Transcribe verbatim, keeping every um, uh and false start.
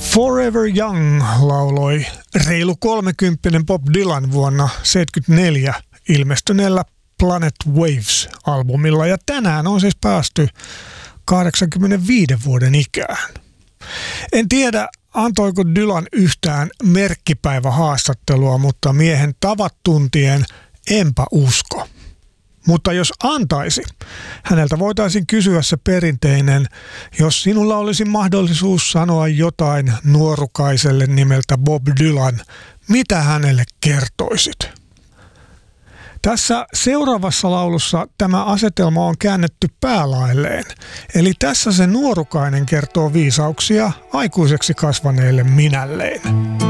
Forever Young lauloi reilu kolmekymppinen Bob Dylan vuonna tuhatyhdeksänsataaseitsemänkymmentäneljä ilmestyneellä Planet Waves-albumilla, ja tänään on siis päästy kahdeksankymmentäviiden vuoden ikään. En tiedä, antoiko Dylan yhtään merkkipäivähaastattelua, mutta miehen tavat tuntien enpä usko. Mutta jos antaisi, häneltä voitaisiin kysyä se perinteinen, jos sinulla olisi mahdollisuus sanoa jotain nuorukaiselle nimeltä Bob Dylan, mitä hänelle kertoisit? Tässä seuraavassa laulussa tämä asetelma on käännetty päälailleen, eli tässä se nuorukainen kertoo viisauksia aikuiseksi kasvaneelle minälleen.